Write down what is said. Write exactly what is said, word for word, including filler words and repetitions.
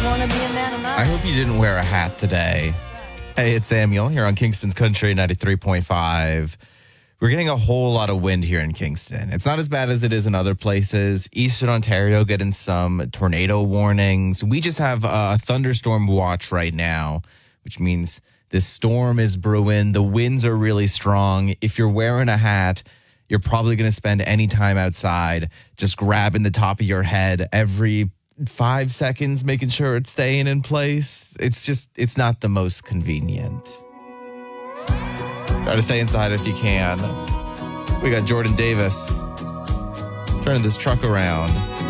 want to be a man of mine. I hope you didn't wear a hat today. Hey, it's Samuel here on Kingston's Country ninety-three point five. We're getting a whole lot of wind here in Kingston. It's not as bad as it is in other places. Eastern Ontario getting some tornado warnings. We just have a thunderstorm watch right now, which means this storm is brewing. The winds are really strong. If you're wearing a hat, you're probably going to spend any time outside just grabbing the top of your head every five seconds, making sure it's staying in place. It's just, it's not the most convenient. Try to stay inside if you can. We got Jordan Davis turning this truck around.